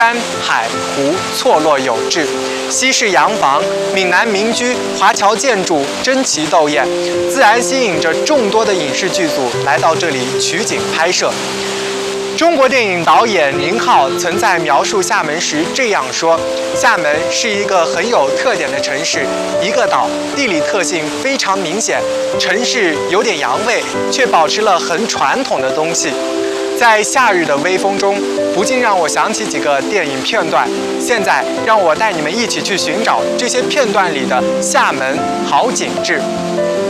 山海湖错落有致，西式洋房、闽南民居、华侨建筑争奇斗艳，自然吸引着众多的影视剧组来到这里取景拍摄。中国电影导演宁浩曾在描述厦门时这样说：“厦门是一个很有特点的城市，一个岛，地理特性非常明显，城市有点洋味，却保持了很传统的东西。”在夏日的微风中，不禁让我想起几个电影片段。现在，让我带你们一起去寻找这些片段里的厦门好景致。